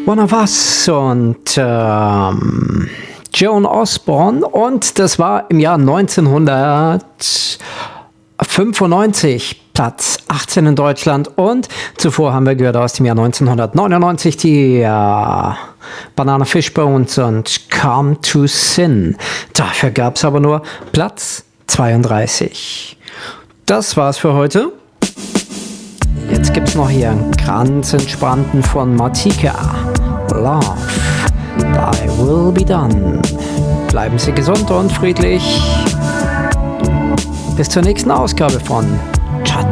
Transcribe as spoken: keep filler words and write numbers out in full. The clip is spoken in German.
One of Us und ähm, Joan Osborne, und das war im Jahr neunzehnhundertfünfundneunzig, Platz achtzehn in Deutschland, und zuvor haben wir gehört aus dem Jahr neunzehnhundertneunundneunzig die äh, Banana Fishbones und Come to Sin. Dafür gab es aber nur Platz zweiunddreißig. Das war's für heute. Jetzt gibt's noch hier einen ganz entspannten von Martika. Love, Thy Will Be Done. Bleiben Sie gesund und friedlich. Bis zur nächsten Ausgabe von Chat